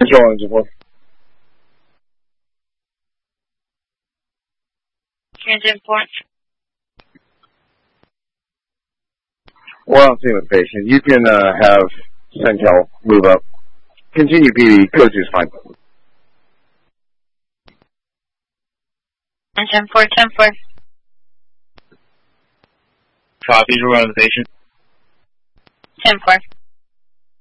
Control engine 4. Engine 4. Well, I'm seeing the patient. You can have Centel move up. Continue PD. Code 2 is fine. Engine 4, 10-4. Copy, we're on the patient. 10-4.